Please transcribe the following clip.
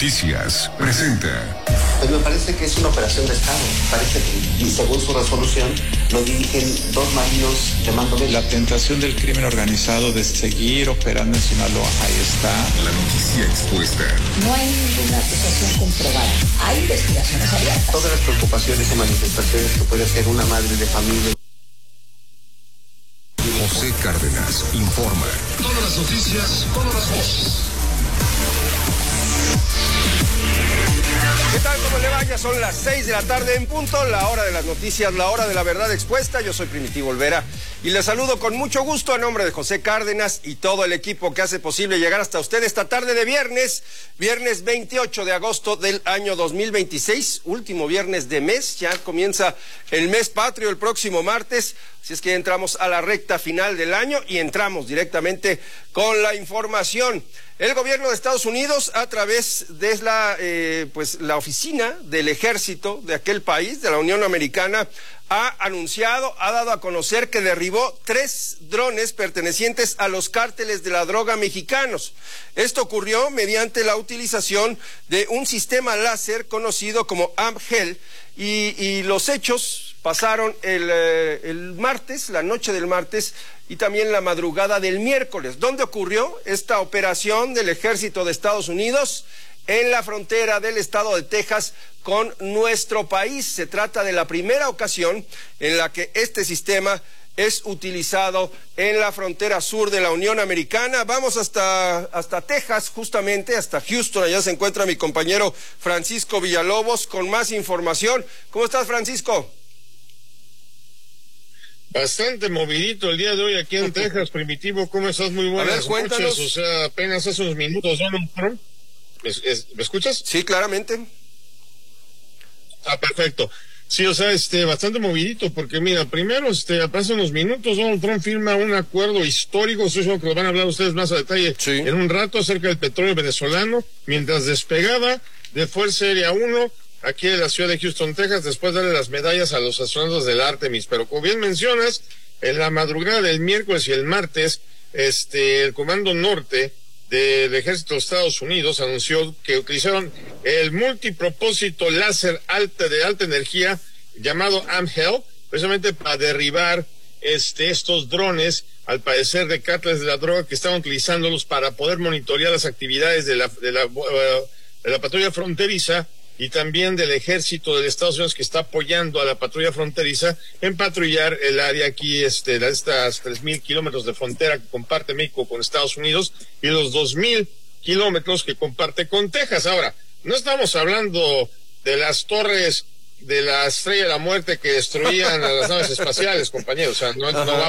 Noticias presenta. Pues me parece que es una operación de Estado. Parece que, y según su resolución, lo dirigen dos marinos de mando medio. La tentación del crimen organizado de seguir operando en Sinaloa, ahí está. La noticia expuesta. No hay ninguna acusación comprobada. Hay investigaciones abiertas. Todas las preocupaciones y manifestaciones que puede hacer una madre de familia. José Cárdenas informa. Todas las noticias, todas las voces. ¿Qué tal? ¿Cómo le va? Ya son las 6 de la tarde en punto, la hora de las noticias, la hora de la verdad expuesta. Yo soy Primitivo Olvera y les saludo con mucho gusto a nombre de José Cárdenas y todo el equipo que hace posible llegar hasta usted esta tarde de viernes 28 de agosto del año 2026, último viernes de mes. Ya comienza el mes patrio el próximo martes. Así es que entramos a la recta final del año y entramos directamente con la información. El gobierno de Estados Unidos, a través de la oficina del ejército de aquel país, de la Unión Americana, ha dado a conocer que derribó 3 drones pertenecientes a los cárteles de la droga mexicanos. Esto ocurrió mediante la utilización de un sistema láser conocido como AMHEL y los hechos pasaron el martes, la noche del martes y también la madrugada del miércoles. ¿Dónde ocurrió esta operación del ejército de Estados Unidos? En la frontera del estado de Texas con nuestro país. Se trata de la primera ocasión en la que este sistema es utilizado en la frontera sur de la Unión Americana. Vamos hasta Texas, justamente, hasta Houston. Allá se encuentra mi compañero Francisco Villalobos con más información. ¿Cómo estás, Francisco? Bastante movidito el día de hoy aquí en Texas, Primitivo. ¿Cómo estás? Muy buenas noches. O sea, apenas hace unos minutos Donald Trump. ¿Me escuchas? Sí, claramente. Ah, perfecto. Sí, o sea, bastante movidito, porque mira, primero, hace unos minutos Donald Trump firma un acuerdo histórico, eso es lo que lo van a hablar ustedes más a detalle en un rato, acerca del petróleo venezolano, mientras despegaba de Fuerza Aérea 1, aquí en la ciudad de Houston, Texas, después de darle las medallas a los astronautas del Artemis. Pero como bien mencionas, en la madrugada del miércoles y el martes, el Comando Norte del Ejército de Estados Unidos anunció que utilizaron el multipropósito láser de alta energía llamado AMHEL, precisamente para derribar estos drones, al parecer de cárteles de la droga, que estaban utilizándolos para poder monitorear las actividades de la patrulla fronteriza y también del ejército de Estados Unidos, que está apoyando a la patrulla fronteriza en patrullar el área aquí, de estas 3,000 kilómetros de frontera que comparte México con Estados Unidos y los 2,000 kilómetros que comparte con Texas. Ahora, no estamos hablando de las torres de la Estrella de la Muerte que destruían a las naves espaciales, compañeros. O sea, no va